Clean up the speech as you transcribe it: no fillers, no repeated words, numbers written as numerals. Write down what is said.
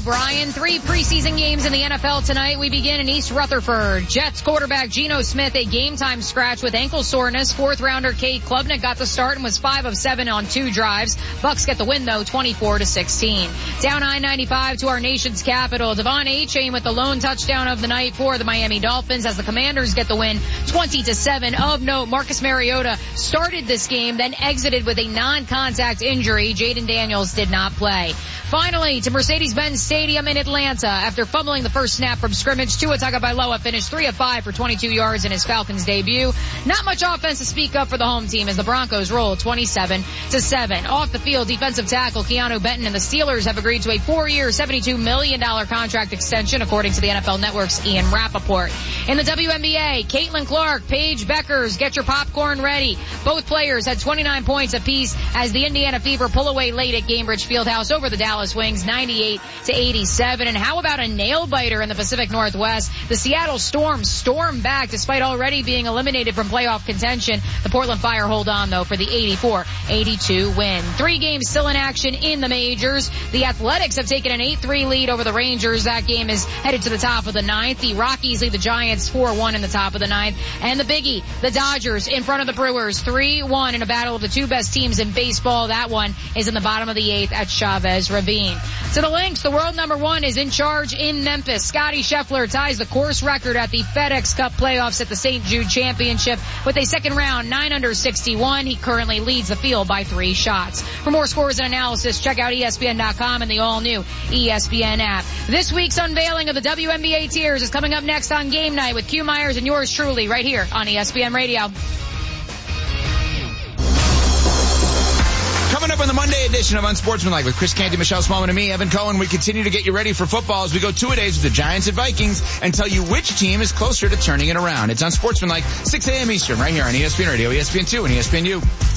O'Brien. 3 preseason games in the NFL tonight. We begin in East Rutherford. Jets quarterback Geno Smith, a game-time scratch with ankle soreness. 4th-rounder Cade Klubnik got the start and was 5 of 7 on 2 drives. Bucks get the win, though, 24-16. Down I-95 to our nation's capital. Devon Achane with the lone touchdown of the night for the Miami Dolphins as the Commanders get the win, 20-7. Of note, Marcus Mariota started this game, then exited with a non-contact injury. Jaden Daniels did not play. Finally, to Mercedes-Benz Stadium in Atlanta. After fumbling the first snap from scrimmage, Tua Tagovailoa finished 3 of 5 for 22 yards in his Falcons debut. Not much offense to speak of for the home team as the Broncos roll 27-7. Off the field, defensive tackle Keanu Benton and the Steelers have agreed to a 4-year, $72 million contract extension, according to the NFL Network's Ian Rappaport. In the WNBA, Caitlin Clark, Paige Beckers, get your popcorn ready. Both players had 29 points apiece as the Indiana Fever pull away late at Gainbridge Fieldhouse over the Dallas Wings, 98-87. And how about a nail-biter in the Pacific Northwest? The Seattle Storm stormed back despite already being eliminated from playoff contention. The Portland Fire hold on, though, for the 84-82 win. 3 games still in action in the majors. The Athletics have taken an 8-3 lead over the Rangers. That game is headed to the top of the 9th. The Rockies lead the Giants 4-1 in the top of the 9th. And the biggie, the Dodgers in front of the Brewers 3-1 in a battle of the 2 best teams in baseball. That one is in the bottom of the 8th at Chavez Ravine. To the Lynx, the world number 1 is in charge in Memphis. Scotty Scheffler ties the course record at the FedEx Cup playoffs at the St. Jude Championship with a second round 9 under 61. He currently leads the field by 3 shots. For more scores and analysis, check out ESPN.com and the all-new ESPN app. This week's unveiling of the WNBA tiers is coming up next on Game Night with Q Myers and yours truly right here on ESPN Radio. Coming up on the Monday edition of Unsportsmanlike with Chris Canty, Michelle Smallman, and me, Evan Cohen, we continue to get you ready for football as we go 2-a-days with the Giants and Vikings and tell you which team is closer to turning it around. It's Unsportsmanlike, 6 a.m. Eastern, right here on ESPN Radio, ESPN2, and ESPNU.